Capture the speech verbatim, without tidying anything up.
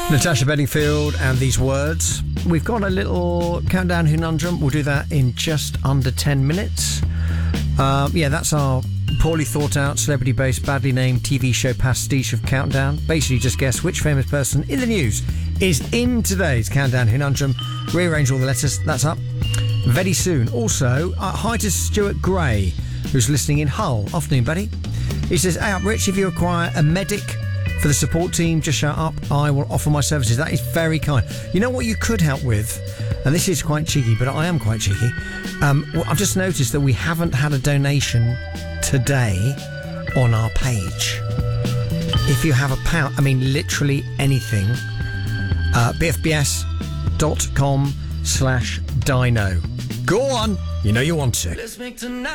Natasha Bedingfield and these words. We've got a little countdown conundrum. We'll do that in just under ten minutes. Um, yeah, that's our poorly thought out, celebrity based, badly named T V show pastiche of Countdown. Basically, just guess which famous person in the news is in today's countdown conundrum. Rearrange all the letters. That's up very soon. Also, uh, hi to Stuart Gray, who's listening in Hull. Afternoon, buddy. He says, hey up, Rich, if you require a medic for the support team, just shout up. I will offer my services. That is very kind. You know what you could help with? And this is quite cheeky, but I am quite cheeky. Um, well, I've just noticed that we haven't had a donation today on our page. If you have a pound, I mean literally anything, uh, bfbs.com slash dino. Go on. You know you want to. Let's make tonight